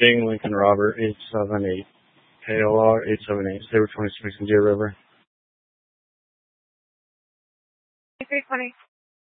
Sting Lincoln Robert 878. KLR 878. Saber 26 in Deer River. 320.